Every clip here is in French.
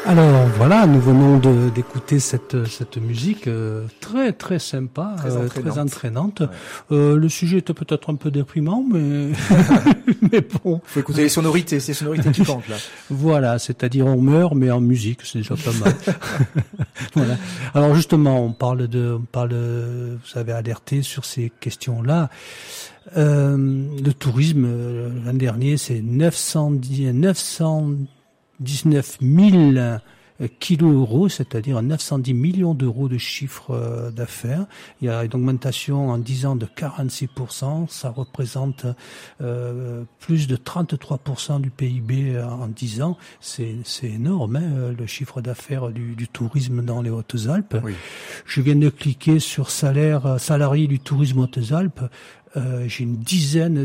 Alors voilà, nous venons d'écouter cette musique très très sympa, très entraînante. Ouais. Le sujet était peut-être un peu déprimant, mais mais bon. Faut écouter les sonorités, c'est les sonorités qui comptent là. Voilà, c'est-à-dire on meurt, mais en musique, c'est déjà pas mal. Voilà. Alors justement, on parle, vous avez alerté sur ces questions-là. Le tourisme l'an dernier, c'est 919 000 kilos euros, c'est-à-dire 910 millions d'euros de chiffre d'affaires. Il y a une augmentation en 10 ans de 46%. Ça représente plus de 33% du PIB en 10 ans. C'est énorme, hein, le chiffre d'affaires du tourisme dans les Hautes-Alpes. Oui. Je viens de cliquer sur salariés du tourisme Hautes-Alpes. J'ai une dizaine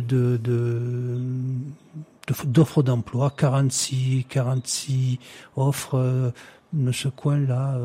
d'offres d'emploi, 46 offres de ce coin-là,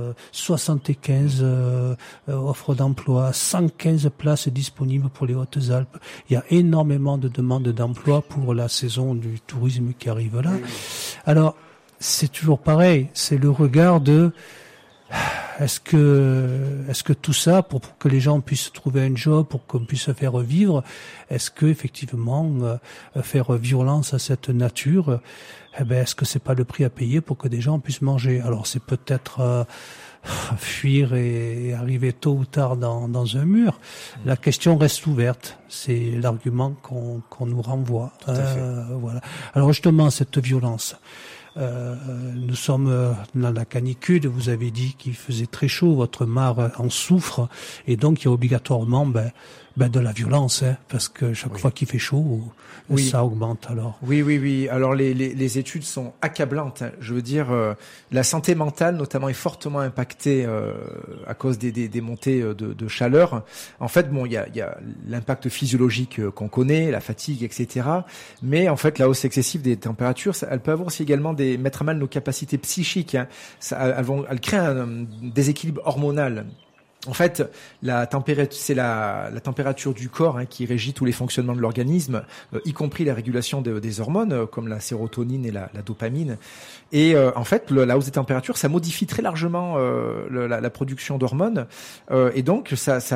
75 offres d'emploi, 115 places disponibles pour les Hautes-Alpes. Il y a énormément de demandes d'emploi pour la saison du tourisme qui arrive là. Alors, c'est toujours pareil, c'est le regard de est-ce que tout ça, pour que les gens puissent trouver un job, pour qu'on puisse se faire vivre, est-ce que effectivement faire violence à cette nature, est-ce que c'est pas le prix à payer pour que des gens puissent manger? Alors c'est peut-être fuir et arriver tôt ou tard dans un mur. La question reste ouverte. C'est l'argument qu'on nous renvoie. Voilà. Alors justement, cette violence. Nous sommes dans la canicule, vous avez dit qu'il faisait très chaud, votre mare en souffre, et donc il y a obligatoirement de la violence, hein, parce que chaque fois qu'il fait chaud, ça augmente alors. Oui. Alors les études sont accablantes, hein. Je veux dire, la santé mentale notamment est fortement impactée à cause des montées de chaleur. En fait, il y a l'impact physiologique qu'on connaît, la fatigue, etc. Mais en fait, la hausse excessive des températures, elle peut avoir aussi également mettre à mal nos capacités psychiques, hein. Elle crée un déséquilibre hormonal. En fait, c'est la température du corps, hein, qui régit tous les fonctionnements de l'organisme, y compris la régulation des hormones comme la sérotonine et la dopamine. Et en fait, la hausse des températures, ça modifie très largement la production d'hormones. Et donc,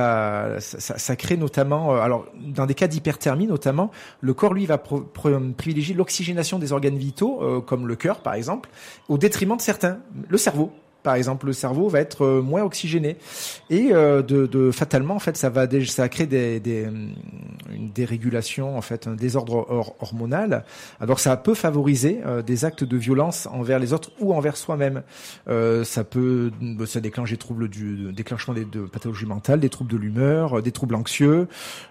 ça crée notamment, alors dans des cas d'hyperthermie notamment, le corps lui va privilégier l'oxygénation des organes vitaux, comme le cœur par exemple, au détriment de certains, le cerveau. Par exemple, le cerveau va être moins oxygéné et fatalement en fait ça va créer une dérégulation, en fait un désordre hormonal. Alors ça peut favoriser des actes de violence envers les autres ou envers soi-même. Ça déclenche déclenchement de pathologies mentales, des troubles de l'humeur, des troubles anxieux.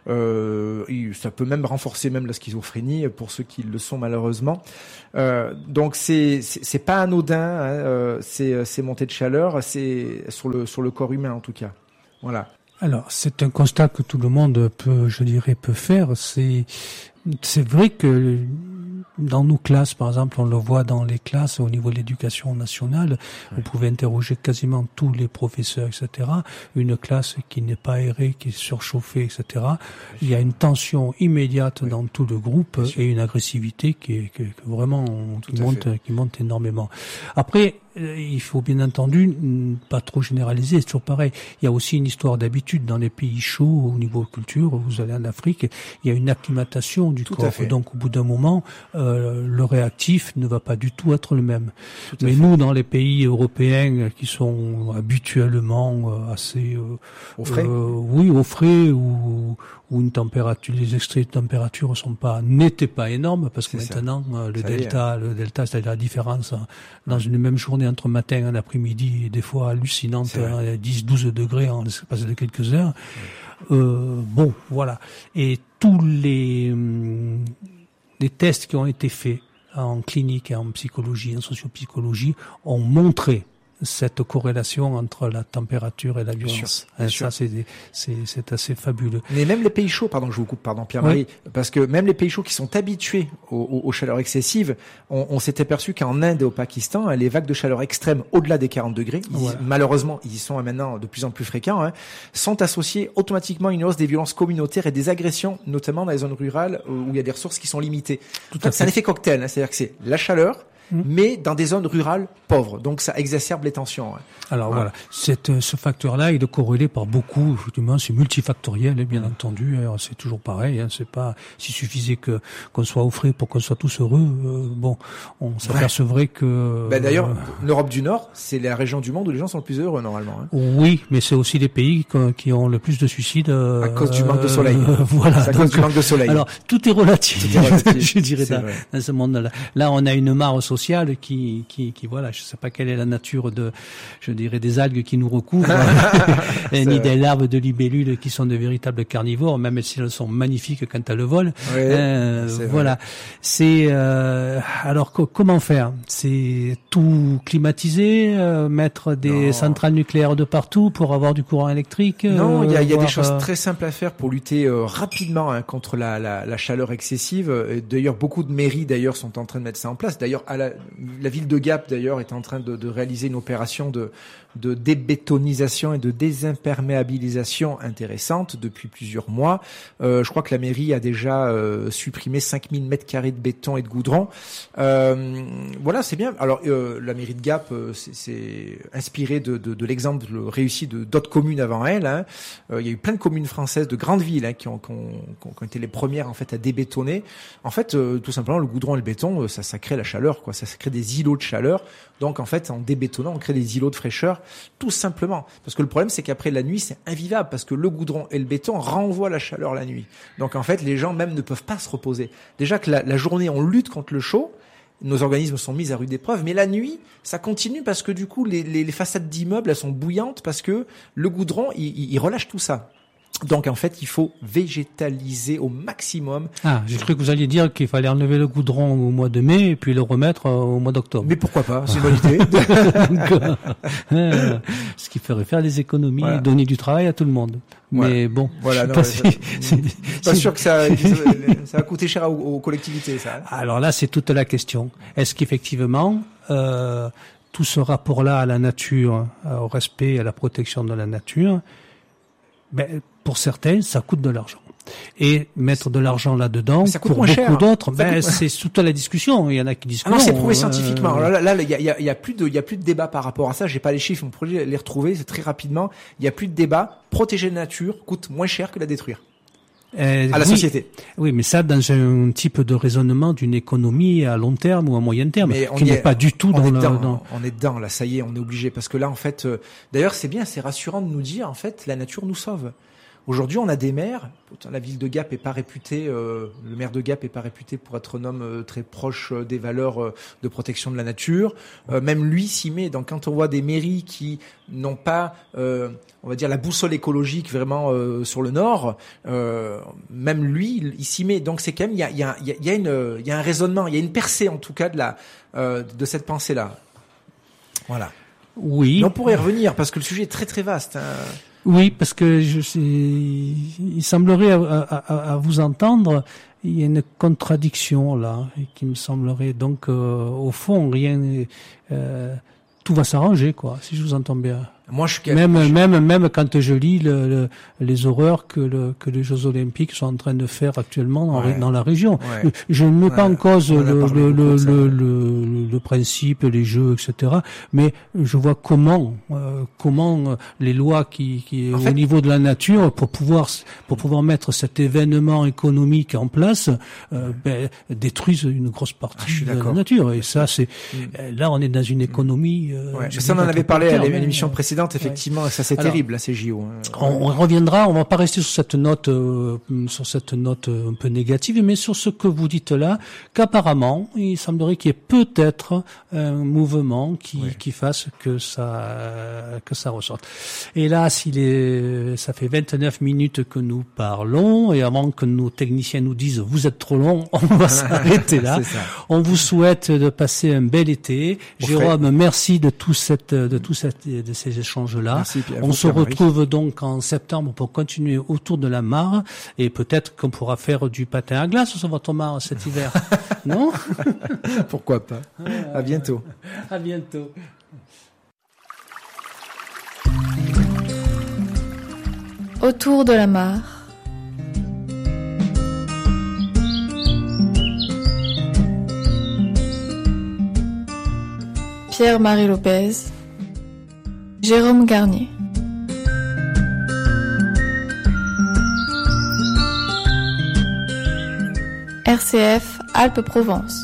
Ça peut même renforcer la schizophrénie pour ceux qui le sont malheureusement. Donc c'est pas anodin, hein, ces montées de chaleur, c'est sur le corps humain en tout cas. Voilà. Alors, c'est un constat que tout le monde peut faire. C'est vrai que dans nos classes, par exemple, on le voit dans les classes au niveau de l'éducation nationale, oui. Vous pouvez interroger quasiment tous les professeurs, etc. Une classe qui n'est pas aérée, qui est surchauffée, etc. Il y a une tension immédiate dans tout le groupe et une agressivité qui vraiment qui monte énormément. Après, il faut bien entendu pas trop généraliser, c'est toujours pareil. Il y a aussi une histoire d'habitude dans les pays chauds au niveau culture. Vous allez en Afrique, il y a une acclimatation du corps. Donc au bout d'un moment, le réactif ne va pas du tout être le même. Mais nous, dans les pays européens qui sont habituellement assez au frais, au frais où une température, les extraits de température n'étaient pas énormes parce que maintenant le delta, c'est la différence dans une même journée entre matin et après-midi, des fois hallucinante, 10-12 degrés en l'espace de quelques heures. Bon, voilà. Et tous les tests qui ont été faits en clinique et en psychologie, en sociopsychologie, ont montré cette corrélation entre la température et la violence. Bien sûr. Ça, c'est assez fabuleux. Mais même les pays chauds, je vous coupe, Pierre-Marie, parce que même les pays chauds qui sont habitués aux chaleurs excessives, on s'est aperçu qu'en Inde et au Pakistan, les vagues de chaleur extrêmes au-delà des 40 degrés, malheureusement, ils y sont maintenant de plus en plus fréquents, hein, sont associés automatiquement à une hausse des violences communautaires et des agressions, notamment dans les zones rurales où il y a des ressources qui sont limitées. C'est un effet cocktail, hein, c'est-à-dire que c'est la chaleur, mais dans des zones rurales pauvres. Donc ça exacerbe les tensions. Hein. Alors voilà, ce facteur-là, il est corrélé par beaucoup, effectivement, c'est multifactoriel, bien entendu, c'est toujours pareil, c'est pas, s'il suffisait qu'on soit au frais pour qu'on soit tous heureux, on s'apercevrait que... d'ailleurs, l'Europe du Nord, c'est la région du monde où les gens sont le plus heureux, normalement. Hein. Oui, mais c'est aussi les pays qui ont le plus de suicides. À cause du manque de soleil. Voilà. C'est à cause du manque de soleil. Alors, tout est relatif. Je dirais dans ce monde-là. Là, on a une mare sociale qui, voilà, je sais pas quelle est la nature des algues qui nous recouvrent, ni des larves de libellules qui sont de véritables carnivores, même si elles sont magnifiques quand elles volent. Voilà. C'est alors comment faire? C'est tout climatiser, mettre des centrales nucléaires de partout pour avoir du courant électrique. Non, il y a des choses très simples à faire pour lutter rapidement contre la chaleur excessive. D'ailleurs, beaucoup de mairies sont en train de mettre ça en place. D'ailleurs, la ville de Gap est en train de réaliser une opération de débétonisation et de désimperméabilisation intéressante depuis plusieurs mois. Je crois que la mairie a déjà supprimé 5000 mètres carrés de béton et de goudron. Voilà, c'est bien. Alors, la mairie de Gap c'est inspiré de l'exemple réussi d'autres communes avant elle. Hein. Il y a eu plein de communes françaises, de grandes villes, qui ont été les premières en fait à débétonner. En fait, tout simplement, le goudron et le béton, ça crée la chaleur, quoi. Ça crée des îlots de chaleur. Donc, en fait, en débétonnant, on crée des îlots de fraîcheur, tout simplement. Parce que le problème, c'est qu'après la nuit, c'est invivable, parce que le goudron et le béton renvoient la chaleur la nuit. Donc, en fait, les gens même ne peuvent pas se reposer. Déjà que la journée, on lutte contre le chaud. Nos organismes sont mis à rude épreuve, mais la nuit, ça continue parce que du coup, les façades d'immeubles, elles sont bouillantes parce que le goudron, il relâche tout ça. Donc en fait, il faut végétaliser au maximum. Ah, j'ai cru que vous alliez dire qu'il fallait enlever le goudron au mois de mai et puis le remettre au mois d'octobre. Mais pourquoi pas, c'est une bonne idée. Ce qui ferait faire des économies, donner du travail à tout le monde. Mais bon, voilà, pas sûr que ça va coûter cher aux collectivités, ça. Alors là, c'est toute la question. Est-ce qu'effectivement, tout ce rapport-là à la nature, au respect, à la protection de la nature, pour certains, ça coûte de l'argent. Et mettre de l'argent là-dedans, pour beaucoup d'autres, c'est toute la discussion. Il y en a qui disent non, c'est prouvé scientifiquement. Là, il y a plus de débat par rapport à ça. J'ai pas les chiffres, on pourrait les retrouver, c'est très rapidement. Il y a plus de débat. Protéger la nature coûte moins cher que la détruire. À la société. Oui, mais ça dans un type de raisonnement d'une économie à long terme ou à moyen terme, qui n'est pas du tout on est dedans, là, ça y est, on est obligé. Parce que là, en fait, d'ailleurs, c'est bien, c'est rassurant de nous dire, en fait, la nature nous sauve. Aujourd'hui, on a des maires. La ville de Gap est pas réputée, le maire de Gap est pas réputé pour être un homme très proche des valeurs de protection de la nature. Même lui s'y met. Donc, quand on voit des mairies qui n'ont pas, on va dire, la boussole écologique vraiment sur le nord, même lui, il s'y met. Donc, c'est quand même, il y a un raisonnement, il y a une percée en tout cas de cette pensée-là. Voilà. Oui. Mais on pourrait y revenir parce que le sujet est très très vaste. Hein. Oui, parce que il semblerait à vous entendre, il y a une contradiction là, qui me semblerait donc au fond tout va s'arranger quoi, si je vous entends bien. Moi, même quand je lis les horreurs que les Jeux Olympiques sont en train de faire actuellement dans la région. Ouais. Je ne mets pas en cause le principe, les jeux, etc. Mais je vois comment les lois qui au niveau de la nature pour pouvoir mettre cet événement économique en place, détruisent une grosse partie de la nature. Et ça, c'est là, on est dans une économie. Ça, on en avait parlé à l'émission précédente. Effectivement, ça c'est terrible, là, ces JO. On reviendra, on va pas rester sur cette note un peu négative, mais sur ce que vous dites là, qu'apparemment, il semblerait qu'il y ait peut-être un mouvement qui fasse que ça ressorte. Et là, ça fait 29 minutes que nous parlons, et avant que nos techniciens nous disent vous êtes trop long, on va s'arrêter là. On vous souhaite de passer un bel été. Jérôme, merci de ces échanges-là. Merci, on se retrouve donc en septembre pour continuer autour de la mare et peut-être qu'on pourra faire du patin à glace sur votre mare cet hiver. Non? Pourquoi pas. À bientôt. À bientôt. Autour de la mare. Pierre-Marie Lopez, Jérôme Garnier. RCF Alpes-Provence.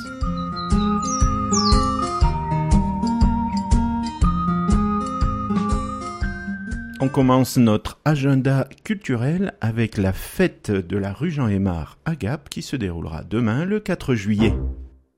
On commence notre agenda culturel avec la fête de la rue Jean-Aimard à Gap qui se déroulera demain le 4 juillet.